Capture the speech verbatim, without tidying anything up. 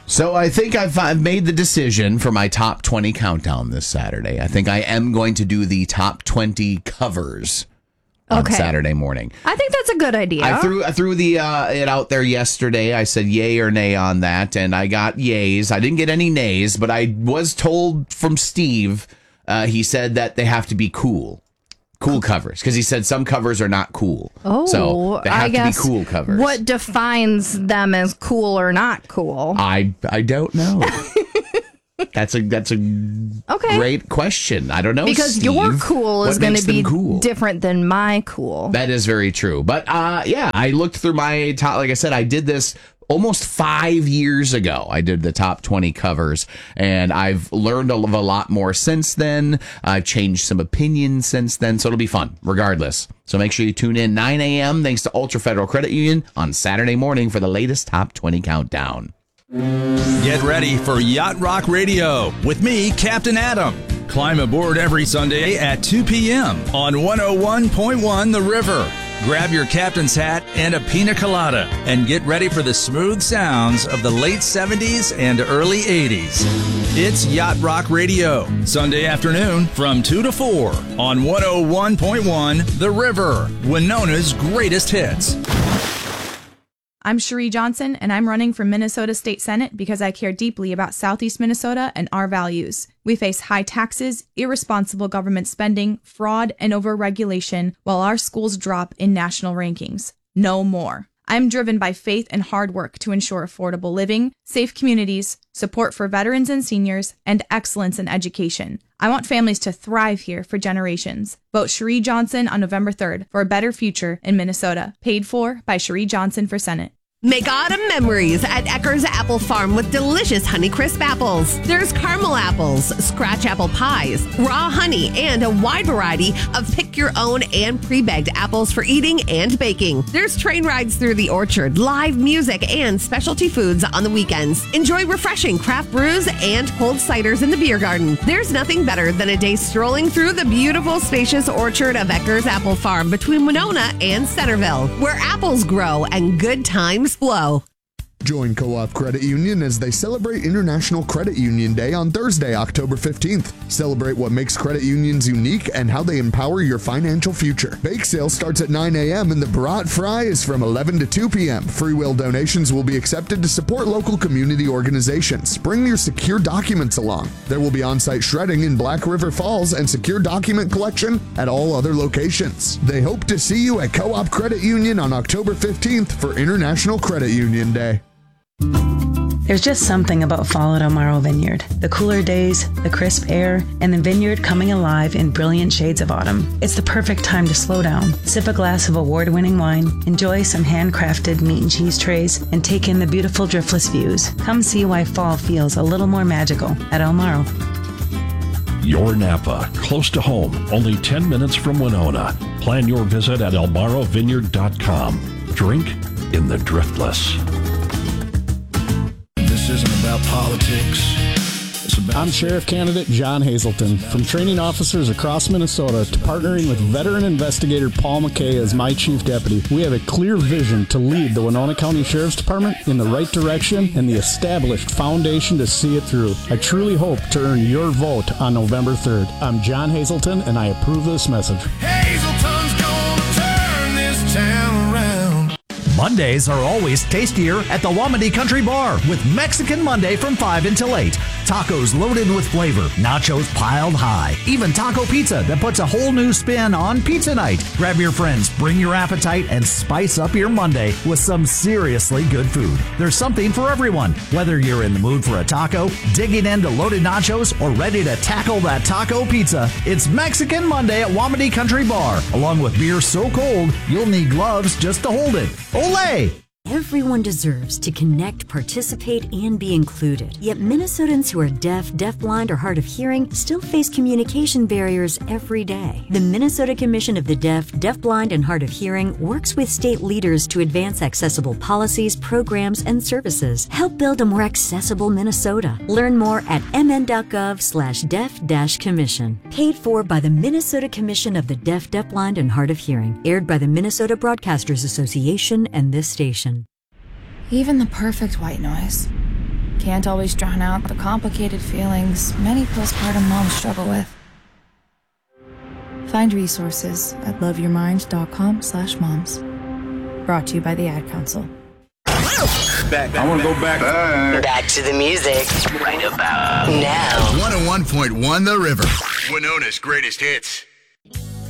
So I think I've, I've made the decision for my top twenty countdown this Saturday. I think I am going to do the top twenty covers on okay. Saturday morning. I think that's a good idea. I threw I threw the uh, it out there yesterday. I said yay or nay on that, and I got yays. I didn't get any nays, but I was told from Steve, uh, he said that they have to be cool. Cool covers, because he said some covers are not cool. Oh, so they have I guess to be cool covers. What defines them as cool or not cool? I I don't know. That's a that's a okay. great question. I don't know, because Steve, your cool is going to be cool? different than my cool. That is very true. But uh, yeah, I looked through my top. Like I said, I did this almost five years ago. I did the top twenty covers, and I've learned a, a lot more since then. I've changed some opinions since then, so it'll be fun regardless. So make sure you tune in nine a.m. thanks to Ultra Federal Credit Union on Saturday morning for the latest top twenty countdown. Get ready for Yacht Rock Radio with me, Captain Adam. Climb aboard every Sunday at two p.m. on one oh one point one The River. Grab your captain's hat and a pina colada and get ready for the smooth sounds of the late seventies and early eighties. It's Yacht Rock Radio, Sunday afternoon from two to four on one oh one point one The River, Winona's greatest hits. I'm Cherie Johnson, and I'm running for Minnesota State Senate because I care deeply about Southeast Minnesota and our values. We face high taxes, irresponsible government spending, fraud, and overregulation, while our schools drop in national rankings. No more. I'm driven by faith and hard work to ensure affordable living, safe communities, support for veterans and seniors, and excellence in education. I want families to thrive here for generations. Vote Cherie Johnson on November third for a better future in Minnesota. Paid for by Cherie Johnson for Senate. Make autumn memories at Ecker's Apple Farm with delicious Honeycrisp apples. There's caramel apples, scratch apple pies, raw honey, and a wide variety of pick-your-own and pre-bagged apples for eating and baking. There's train rides through the orchard, live music, and specialty foods on the weekends. Enjoy refreshing craft brews and cold ciders in the beer garden. There's nothing better than a day strolling through the beautiful, spacious orchard of Ecker's Apple Farm between Winona and Centerville, where apples grow and good times flow. Join Co-op Credit Union as they celebrate International Credit Union Day on Thursday, October fifteenth. Celebrate what makes credit unions unique and how they empower your financial future. Bake sale starts at nine a.m. and the Brat Fry is from eleven to two p.m. Free will donations will be accepted to support local community organizations. Bring your secure documents along. There will be on-site shredding in Black River Falls and secure document collection at all other locations. They hope to see you at Co-op Credit Union on October fifteenth for International Credit Union Day. There's just something about fall at Elmaro Vineyard. The cooler days, the crisp air, and the vineyard coming alive in brilliant shades of autumn. It's the perfect time to slow down, sip a glass of award-winning wine, enjoy some handcrafted meat and cheese trays, and take in the beautiful driftless views. Come see why fall feels a little more magical at Elmaro. Your Napa, close to home, only ten minutes from Winona. Plan your visit at elmaro vineyard dot com. Drink in the driftless. This isn't about politics. It's about I'm Sheriff Candidate John Hazelton. From training officers across Minnesota to partnering with veteran investigator Paul McKay as my chief deputy, we have a clear vision to lead the Winona County Sheriff's Department in the right direction and the established foundation to see it through. I truly hope to earn your vote on November third. I'm John Hazelton, and I approve this message. Hazelton's gonna turn this town around. Mondays are always tastier at the Wamedy Country Bar with Mexican Monday from five until eight. Tacos loaded with flavor, nachos piled high, even taco pizza that puts a whole new spin on pizza night. Grab your friends, bring your appetite, and spice up your Monday with some seriously good food. There's something for everyone, whether you're in the mood for a taco, digging into loaded nachos, or ready to tackle that taco pizza. It's Mexican Monday at Wamedy Country Bar. Along with beer so cold, you'll need gloves just to hold it. Olay! Everyone deserves to connect, participate, and be included. Yet Minnesotans who are deaf, deafblind, or hard of hearing still face communication barriers every day. The Minnesota Commission of the Deaf, Deafblind, and Hard of Hearing works with state leaders to advance accessible policies, programs, and services. Help build a more accessible Minnesota. Learn more at mn.gov slash deaf dash commission. Paid for by the Minnesota Commission of the Deaf, Deafblind, and Hard of Hearing. Aired by the Minnesota Broadcasters Association and this station. Even the perfect white noise can't always drown out the complicated feelings many postpartum moms struggle with. Find resources at loveyourmind.com slash moms. Brought to you by the Ad Council. Back, back, I want to go back. Back. Back to the music. Right about now. one oh one point one The River. Winona's greatest hits.